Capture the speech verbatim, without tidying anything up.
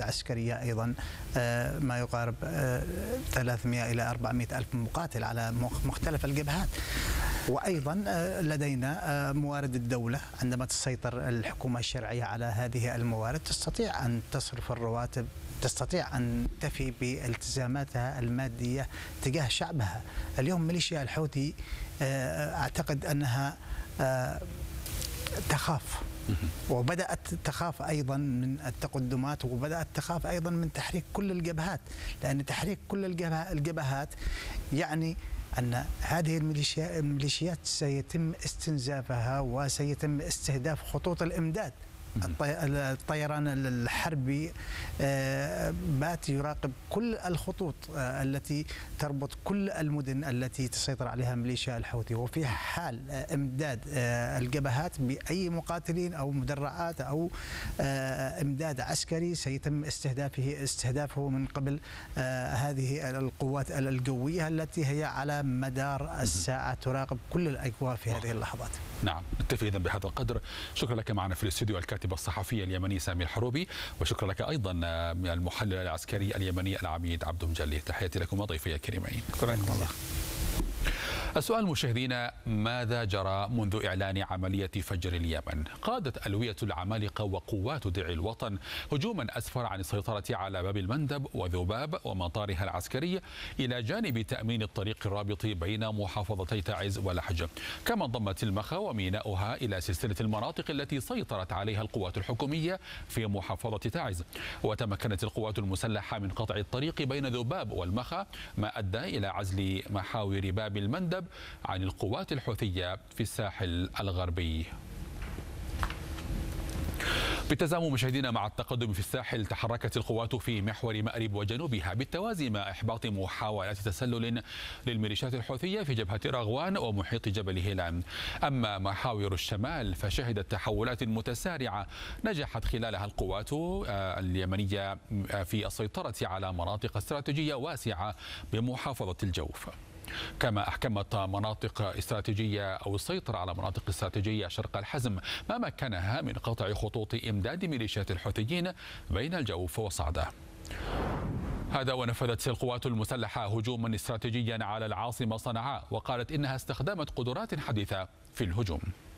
قوات عسكرية أيضا ما يقارب ثلاثمئة إلى أربعمئة ألف مقاتل على مختلف الجبهات. وأيضا لدينا موارد الدولة، عندما تسيطر الحكومة الشرعية على هذه الموارد تستطيع أن تصرف الرواتب، تستطيع أن تفي بالتزاماتها المادية تجاه شعبها. اليوم ميليشيا الحوثي أعتقد أنها تخاف، وبدأت تخاف أيضا من التقدمات، وبدأت تخاف أيضا من تحريك كل الجبهات، لأن تحريك كل الجبهات يعني أن هذه الميليشيات سيتم استنزافها وسيتم استهداف خطوط الإمداد. الطيران الحربي بات يراقب كل الخطوط التي تربط كل المدن التي تسيطر عليها ميليشيا الحوثي، وفي حال امداد الجبهات بأي مقاتلين أو مدرعات أو امداد عسكري سيتم استهدافه استهدافه من قبل هذه القوات الجوية التي هي على مدار الساعة تراقب كل الأجواء في هذه اللحظات. نعم، نكتفي إذن بهذا القدر. شكرا لك معنا في الاستوديو الكاتب الصحفي اليمني سامي الحروبي، وشكرا لك أيضا المحلل العسكري اليمني العميد عبد مجلي. تحياتي لكم وضيفي الكريمين. شكرا الله. السؤال مشاهدينا: ماذا جرى منذ إعلان عملية فجر اليمن؟ قادت ألوية العمالقة وقوات درع الوطن هجوما أسفر عن السيطرة على باب المندب وذباب ومطارها العسكري، إلى جانب تأمين الطريق الرابط بين محافظتي تعز ولحج. كما انضمت المخا وميناؤها إلى سلسلة المناطق التي سيطرت عليها القوات الحكومية في محافظة تعز. وتمكنت القوات المسلحة من قطع الطريق بين ذباب والمخا، ما أدى إلى عزل محاور باب المندب عن القوات الحوثية في الساحل الغربي. بالتزامن مشاهدينا مع التقدم في الساحل، تحركت القوات في محور مأرب وجنوبها بالتوازي مع إحباط محاولات تسلل للميليشيات الحوثية في جبهة رغوان ومحيط جبل هيلان. أما محاور الشمال فشهدت تحولات متسارعة نجحت خلالها القوات اليمنية في السيطرة على مناطق استراتيجية واسعة بمحافظة الجوف. كما أحكمت مناطق استراتيجية أو السيطرة على مناطق استراتيجية شرق الحزم، ما مكنها من قطع خطوط إمداد ميليشيات الحوثيين بين الجوف وصعدة. هذا ونفذت القوات المسلحة هجوما استراتيجيا على العاصمة صنعاء، وقالت إنها استخدمت قدرات حديثة في الهجوم.